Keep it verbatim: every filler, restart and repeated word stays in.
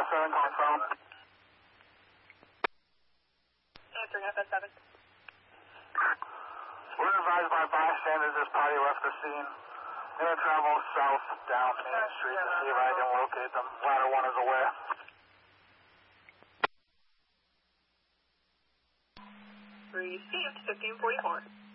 seven calling phone. Answering F S seven. We're advised by bystanders this party left the scene. They're going to travel south down Main Street to see if I can locate them. Ladder one is aware. Received fifteen forty-four.